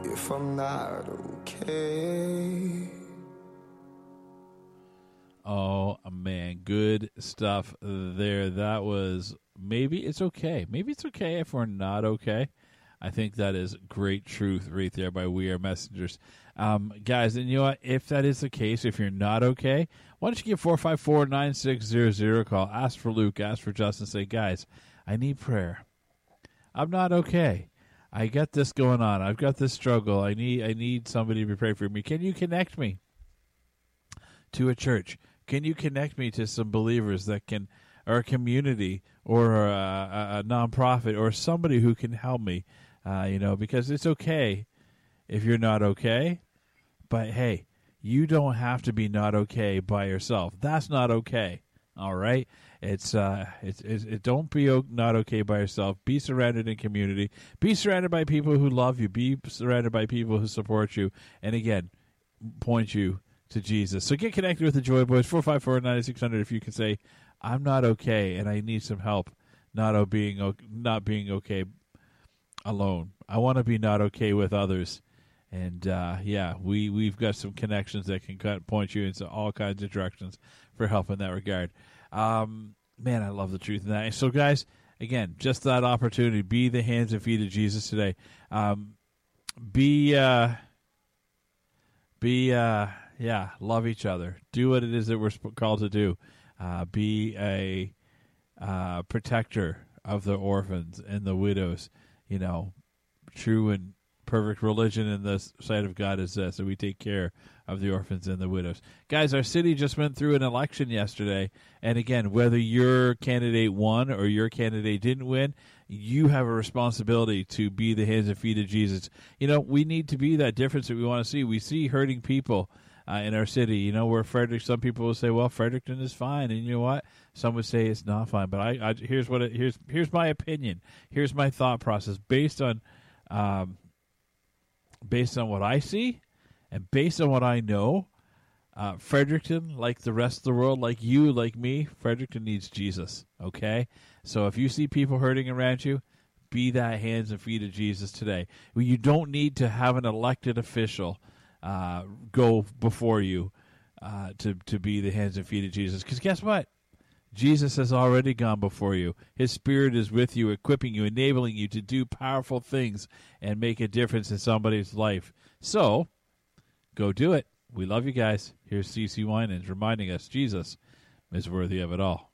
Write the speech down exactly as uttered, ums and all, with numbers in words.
if I'm not okay. Oh, man, good stuff there. That was Maybe It's Okay. Maybe it's okay if we're not okay. I think that is great truth right there by We Are Messengers. Um, guys, and you know what? If that is the case, if you're not okay, why don't you give four five four, nine six zero zero a call. Ask for Luke, ask for Justin. Say, guys, I need prayer. I'm not okay. I got this going on. I've got this struggle. I need I need somebody to pray for me. Can you connect me to a church? Can you connect me to some believers that can, or a community, or a, a, a nonprofit, or somebody who can help me? Uh, you know, because it's okay if you're not okay, but hey, you don't have to be not okay by yourself. That's not okay. All right, it's uh, it's, it's it. Don't be o- not okay by yourself. Be surrounded in community. Be surrounded by people who love you. Be surrounded by people who support you. And again, point you to Jesus. So get connected with the Joy Boys. four five four, nine six zero zero. If you can say, I'm not okay, and I need some help. Not o- being o- not being okay alone. I want to be not okay with others. And, uh, yeah, we, we've got some connections that can kind of point you into all kinds of directions for help in that regard. Um, man, I love the truth in that. So, guys, again, just that opportunity. Be the hands and feet of Jesus today. Um, be, uh, be, uh, yeah, love each other. Do what it is that we're called to do. Uh, be a uh, protector of the orphans and the widows. You know, true and perfect religion in the sight of God is this, that we take care of the orphans and the widows. Guys, our city just went through an election yesterday, and again, whether your candidate won or your candidate didn't win, you have a responsibility to be the hands and feet of Jesus. You know, we need to be that difference that we want to see. We see hurting people uh, in our city. You know, where Frederick, some people will say, well, Fredericton is fine, and you know what? Some would say it's not fine. But I, I here's what it, here's here's my opinion. Here's my thought process based on um, based on what I see and based on what I know. Uh, Fredericton, like the rest of the world, like you, like me, Fredericton needs Jesus. Okay, so if you see people hurting around you, be that hands and feet of Jesus today. You don't need to have an elected official uh, go before you uh, to to be the hands and feet of Jesus. Because guess what? Jesus has already gone before you. His Spirit is with you, equipping you, enabling you to do powerful things and make a difference in somebody's life. So, go do it. We love you guys. Here's C C Winans reminding us Jesus is worthy of it all.